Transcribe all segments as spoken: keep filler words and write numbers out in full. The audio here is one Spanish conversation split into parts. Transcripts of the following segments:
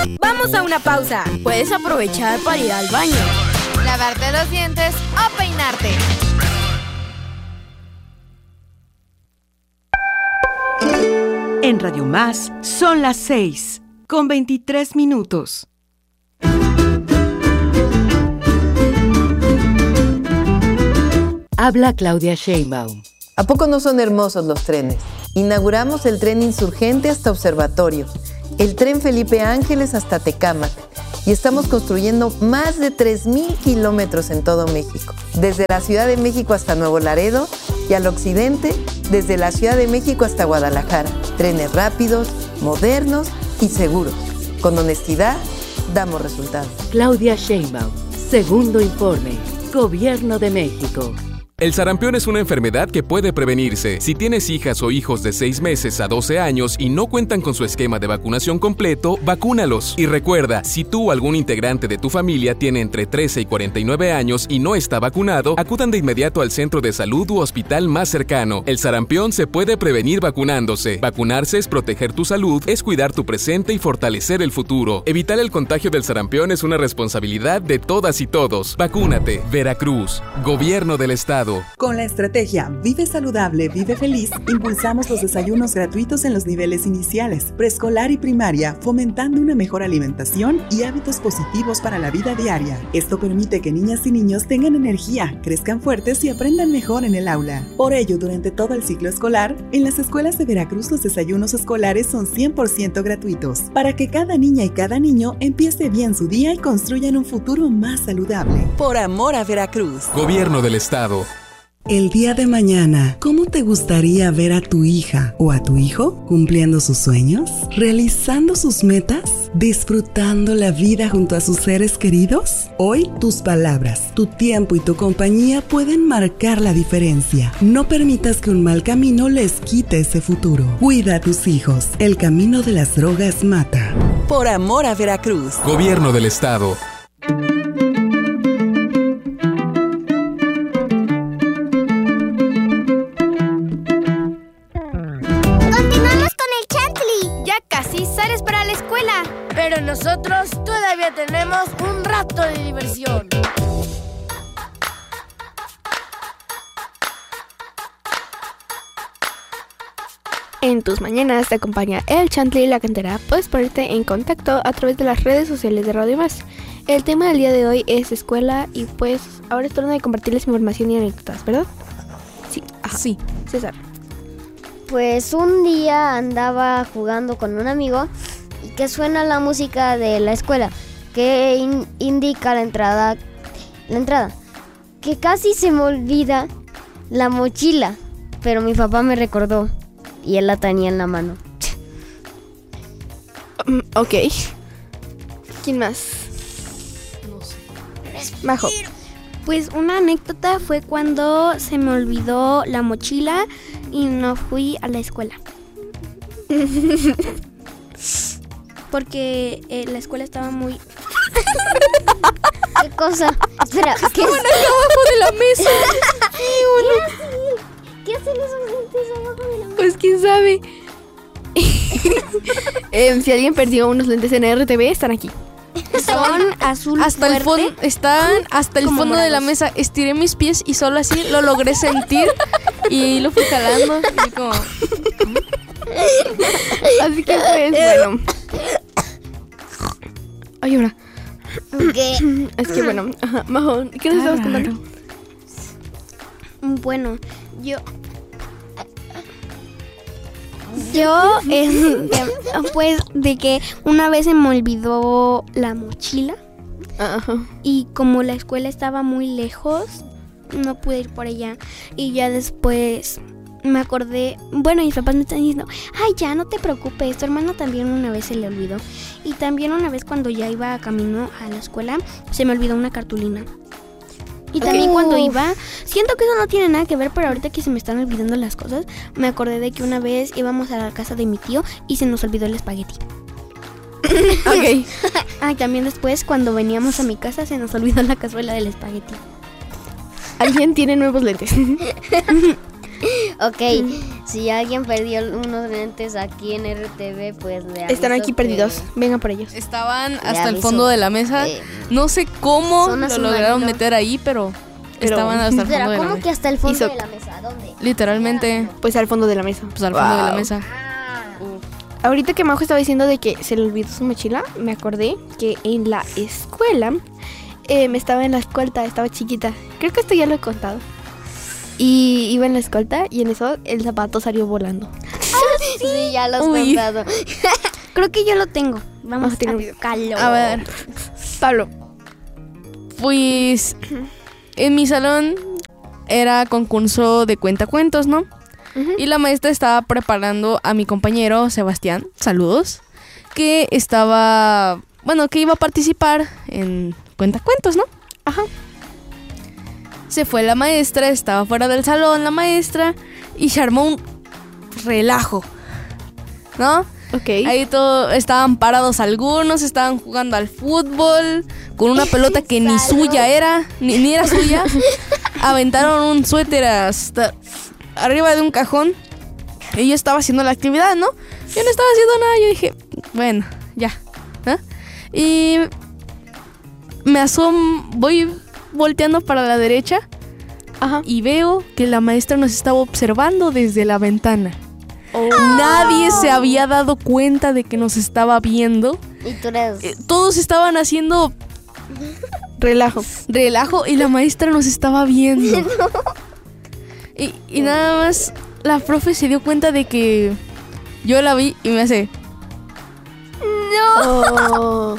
Vamos a una pausa. Puedes aprovechar para ir al baño, lavarte los dientes o peinarte. En Radio Más son las seis con veintitrés minutos. Habla Claudia Sheinbaum. ¿A poco no son hermosos los trenes? Inauguramos el tren Insurgente hasta Observatorio, el tren Felipe Ángeles hasta Tecámac y estamos construyendo más de tres mil kilómetros en todo México, desde la Ciudad de México hasta Nuevo Laredo y al occidente, desde la Ciudad de México hasta Guadalajara. Trenes rápidos, modernos y seguros. Con honestidad, damos resultados. Claudia Sheinbaum, segundo informe, Gobierno de México. El sarampión es una enfermedad que puede prevenirse. Si tienes hijas o hijos de seis meses a doce años y no cuentan con su esquema de vacunación completo, vacúnalos. Y recuerda, si tú o algún integrante de tu familia tiene entre trece y cuarenta y nueve años y no está vacunado, acudan de inmediato al centro de salud u hospital más cercano. El sarampión se puede prevenir vacunándose. Vacunarse es proteger tu salud, es cuidar tu presente y fortalecer el futuro. Evitar el contagio del sarampión es una responsabilidad de todas y todos. Vacúnate. Veracruz, Gobierno del Estado. Con la estrategia Vive Saludable, Vive Feliz, impulsamos los desayunos gratuitos en los niveles iniciales, preescolar y primaria, fomentando una mejor alimentación y hábitos positivos para la vida diaria. Esto permite que niñas y niños tengan energía, crezcan fuertes y aprendan mejor en el aula. Por ello, durante todo el ciclo escolar, en las escuelas de Veracruz los desayunos escolares son cien por ciento gratuitos, para que cada niña y cada niño empiece bien su día y construyan un futuro más saludable. Por amor a Veracruz. Gobierno del Estado. El día de mañana, ¿cómo te gustaría ver a tu hija o a tu hijo cumpliendo sus sueños, realizando sus metas, disfrutando la vida junto a sus seres queridos? Hoy, tus palabras, tu tiempo y tu compañía pueden marcar la diferencia. No permitas que un mal camino les quite ese futuro. Cuida a tus hijos. El camino de las drogas mata. Por amor a Veracruz. Gobierno del Estado. Pero nosotros todavía tenemos un rato de diversión. En tus mañanas te acompaña el Chantley y la Cantera. Puedes ponerte en contacto a través de las redes sociales de Radio Más. El tema del día de hoy es escuela y pues ahora es turno de compartirles información y anécdotas, ¿verdad? Sí, ajá. Sí, César. Pues un día andaba jugando con un amigo y que suena la música de la escuela que in- indica la entrada, la entrada, que casi se me olvida la mochila, pero mi papá me recordó y él la tenía en la mano. Um, ok. ¿Quién más? No sé. Majo. Pues una anécdota fue cuando se me olvidó la mochila y no fui a la escuela. Porque eh, la escuela estaba muy... ¿Qué cosa? Espera, ¿qué ¡Estaban acá abajo de la mesa! ¿Qué hacen esos lentes abajo de la mesa? Pues quién sabe. eh, si alguien perdió unos lentes en R T V, están aquí. Son azul hasta el fondo, están hasta el fondo morados. De la mesa. Estiré mis pies y solo así lo logré sentir y lo fui jalando y como... Así que pues bueno. Ay, ahora. ¿Qué? Es que bueno, ajá, Majo, ¿qué nos estabas contando? Bueno, yo Yo, eh, pues, de que una vez se me olvidó la mochila. Ajá. Y como la escuela estaba muy lejos, no pude ir por ella. Y ya después me acordé, bueno, mis papás me están diciendo, ay, ya, no te preocupes, tu hermano también una vez se le olvidó. Y también una vez cuando ya iba camino a la escuela, se me olvidó una cartulina. Y también cuando iba, siento que eso no tiene nada que ver, pero ahorita que se me están olvidando las cosas, me acordé de que una vez íbamos a la casa de mi tío y se nos olvidó el espagueti. Ok. Ah, también después cuando veníamos a mi casa se nos olvidó la cazuela del espagueti. Alguien tiene nuevos lentes. Ok, si alguien perdió unos lentes aquí en R T V, pues le aviso. Están aquí que- perdidos, vengan por ellos. Estaban Le hasta el aviso fondo de la mesa. que- No sé cómo Son a lo su lograron marido. meter ahí, pero, Pero- estaban hasta el Espera, fondo de la ¿cómo mesa. que hasta el fondo Hizo- de la mesa? ¿Dónde? Literalmente, Pues al fondo de la mesa. pues al fondo de la Wow. mesa. Ahorita que Majo estaba diciendo de que se le olvidó su mochila, me acordé que en la escuela eh, me estaba en la escolta, estaba chiquita. Creo que esto ya lo he contado. Y iba en la escolta y en eso el zapato salió volando. Sí, ya lo has Uy. contado. Creo que yo lo tengo. Vamos Vamos a tener un a video. buscarlo. A ver, Pablo. pues en mi salón era concurso de cuentacuentos, ¿no? Ujú. Y la maestra estaba preparando a mi compañero Sebastián, saludos, que estaba, bueno, que iba a participar en cuentacuentos, ¿no? Ajá. Se fue la maestra, estaba fuera del salón la maestra y se armó un relajo, ¿no? Ok. Ahí todo, estaban parados algunos, estaban jugando al fútbol con una pelota que ni suya era, ni, ni era suya. Aventaron un suéter hasta arriba de un cajón y yo estaba haciendo la actividad, ¿no? Yo no estaba haciendo nada, yo dije, bueno, ya, ¿no? Y me asomo, voy volteando para la derecha Ajá. y veo que la maestra nos estaba observando desde la ventana. Oh. Nadie se había dado cuenta de que nos estaba viendo. Y tú eres... Eh, Todos estaban haciendo Relajo. relajo y la maestra nos estaba viendo. Y, y nada más la profe se dio cuenta de que yo la vi y me hace... Oh.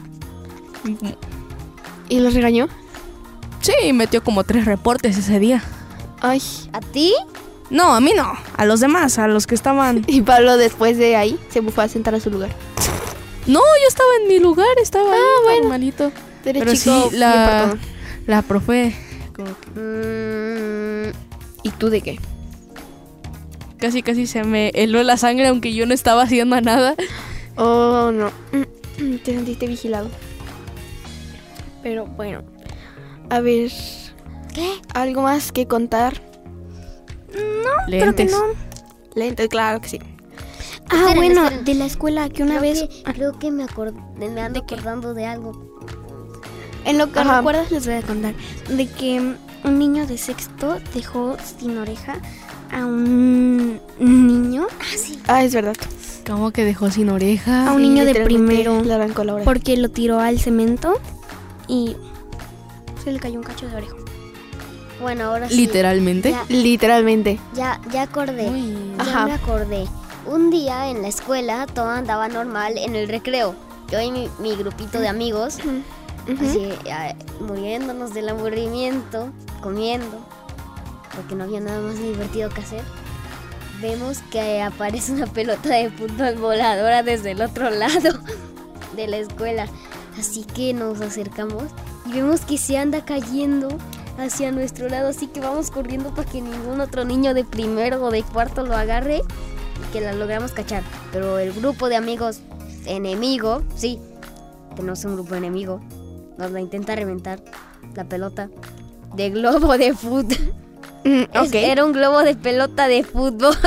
¿Y los regañó? Sí, metió como tres reportes ese día. Ay. ¿A ti? No, a mí no, a los demás, a los que estaban... Y Pablo después de ahí se fue a sentar a su lugar. No, yo estaba en mi lugar, estaba ahí bueno. normalito. Eres Pero chico sí, bien la, portado. la profe como que Mm, ¿Y tú de qué? casi casi se me heló la sangre aunque yo no estaba haciendo nada. Oh, no. Te sentiste vigilado. Pero bueno. A ver. ¿Qué? ¿Algo más que contar? Lentes. Lentes, claro que sí. Ah, Esperen, bueno, esperen. de la escuela que una creo vez... que, creo que me, acord... me ando acordando de algo. En lo que Ajá. recuerdas les voy a contar. De que mm, un niño de sexto dejó sin oreja a un niño. Ah, sí. Ah, es verdad. Como que dejó sin oreja. A un Sí, niño de literalmente primero. Le arrancó la oreja. Porque lo tiró al cemento y se le cayó un cacho de oreja. Bueno, ahora sí. Literalmente. Ya, Literalmente. ya, ya acordé. Uy. Ya Ajá. me acordé. Un día en la escuela todo andaba normal en el recreo. Yo y mi, mi grupito de amigos, Ujú. así, ah, muriéndonos del aburrimiento, comiendo, porque no había nada más divertido que hacer. Vemos que aparece una pelota de fútbol voladora desde el otro lado de la escuela. Así que nos acercamos y vemos que se anda cayendo hacia nuestro lado. Así que vamos corriendo para que ningún otro niño de primero o de cuarto lo agarre y que la logramos cachar. Pero el grupo de amigos enemigo, sí, que no es un grupo enemigo, nos la intenta reventar la pelota de globo de fútbol. Mm, Es- ok. Era un globo de pelota de fútbol.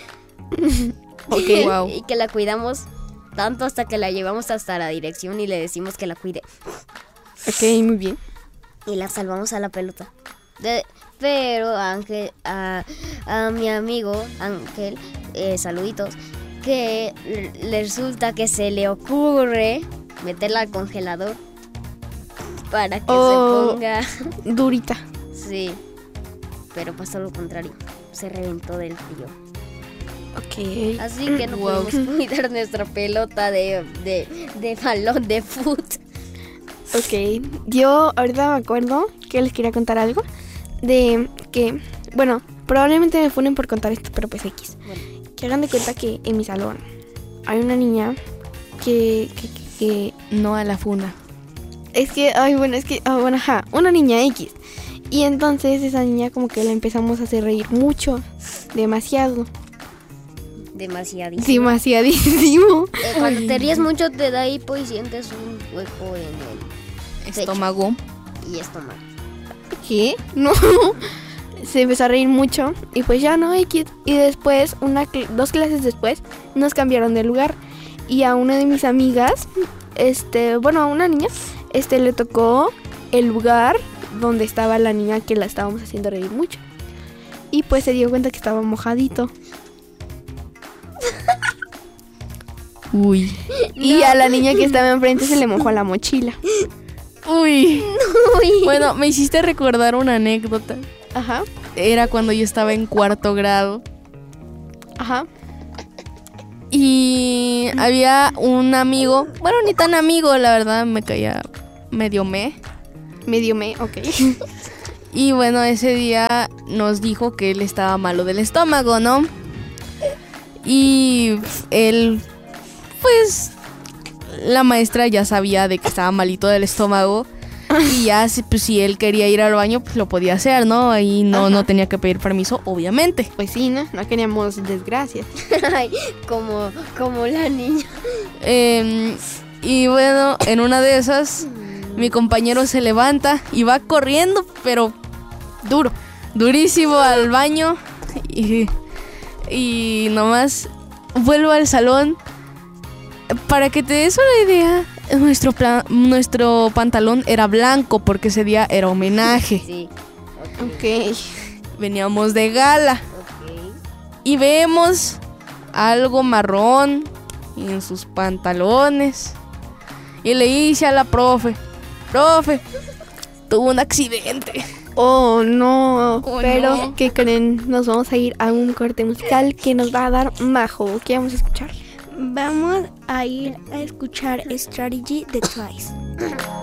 Ok, wow. Y que la cuidamos tanto hasta que la llevamos hasta la dirección y le decimos que la cuide. Ok, muy bien. Y la salvamos a la pelota. De- pero Ángel, a, a mi amigo Ángel, eh, saluditos, que le- le resulta que se le ocurre meterla al congelador para que Oh. se ponga. Durita. Sí, pero pasó lo contrario. Se reventó del frío. Ok. Así que no Wow. pudimos cuidar nuestra pelota de, de, de balón de fútbol. Ok. Yo ahorita me acuerdo que les quería contar algo. De que, bueno, probablemente me funen por contar esto, pero pues X. Bueno. Que hagan de cuenta que en mi salón hay una niña que, que, que, que- No a la funda. es que, ay, bueno, es que, ah, bueno, ajá, una niña X. Y entonces esa niña como que la empezamos a hacer reír mucho, demasiado, Demasiadísimo. demasiadísimo. Eh, cuando te ríes mucho te da hipo y sientes un hueco en el Estómago. y estómago. ¿Qué? No. se empezó a reír mucho y pues ya no, y, y después, una, dos clases después, nos cambiaron de lugar y a una de mis amigas, este, bueno, a una niña, este, le tocó el lugar donde estaba la niña que la estábamos haciendo reír mucho y pues se dio cuenta que estaba mojadito. Uy. Y no. A la niña que estaba enfrente se le mojó la mochila. Uy. Uy. Bueno, me hiciste recordar una anécdota. Ajá. Era cuando yo estaba en cuarto grado. Ajá. Y había un amigo, bueno, ni tan amigo, la verdad, me caía medio me. Medio me, ok. Y bueno, ese día nos dijo que él estaba malo del estómago, ¿no? Y él, pues, la maestra ya sabía de que estaba malito del estómago. Y ya, pues, si él quería ir al baño, pues lo podía hacer, ¿no? Ahí no, no tenía que pedir permiso, obviamente. Pues sí, ¿no? No queríamos desgracias. Ay, como, como la niña. Eh, y bueno, en una de esas, mi compañero se levanta y va corriendo, pero duro, durísimo al baño. Y, y nomás vuelvo al salón. Para que te des una idea, nuestro, plan, nuestro pantalón era blanco porque ese día era homenaje. Sí. Ok. Veníamos de gala. Okay. Y vemos algo marrón en sus pantalones. Y le dice a la profe, profe, tuvo un accidente. Oh, no. Oh, Pero, no. ¿qué creen? Nos vamos a ir a un corte musical que nos va a dar Majo. ¿Qué vamos a escuchar? Vamos a ir a escuchar Strategy de Twice.